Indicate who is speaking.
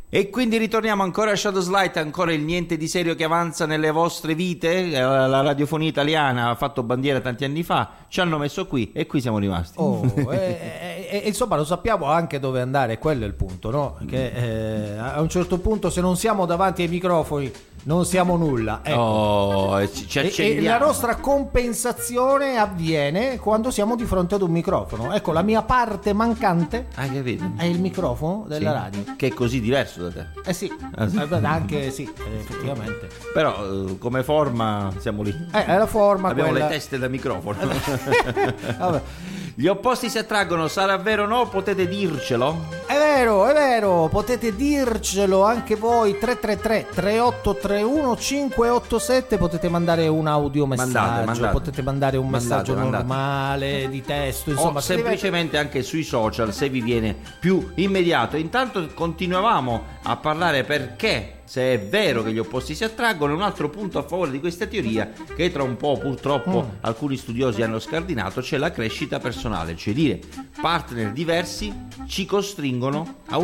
Speaker 1: E quindi ritorniamo ancora a Shadows Light, ancora il niente di serio che avanza nelle vostre vite. La radiofonia italiana ha fatto bandiera tanti anni fa, ci hanno messo qui e qui siamo rimasti.
Speaker 2: Insomma, lo sappiamo anche dove andare, quello è il punto, no? Che a un certo punto, se non siamo davanti ai microfoni, non siamo nulla. Ecco. E la nostra compensazione avviene quando siamo di fronte ad un microfono. Ecco, la mia parte mancante è il microfono della radio,
Speaker 1: che è così diverso da te.
Speaker 2: Sì, anche sì, effettivamente.
Speaker 1: Però come forma siamo lì.
Speaker 2: È la forma.
Speaker 1: Abbiamo
Speaker 2: quella...
Speaker 1: le teste da microfono. Vabbè. Gli opposti si attraggono, sarà vero o no? Potete dircelo?
Speaker 2: È vero, potete dircelo anche voi. 333 3831 587. Potete mandare un audiomessaggio,
Speaker 1: mandate.
Speaker 2: potete mandare un messaggio normale di testo, insomma,
Speaker 1: o semplicemente anche sui social, se vi viene più immediato. Intanto continuavamo a parlare perché, se è vero che gli opposti si attraggono, un altro punto a favore di questa teoria, che tra un po' purtroppo alcuni studiosi hanno scardinato, c'è la crescita personale, cioè dire partner diversi ci costringono a